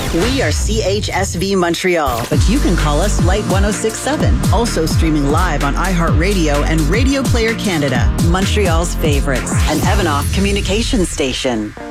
We are CHSV Montreal, but you can call us Light 106.7. Also streaming live on iHeartRadio and Radio Player Canada, Montreal's favorites, an Evanoff communications station.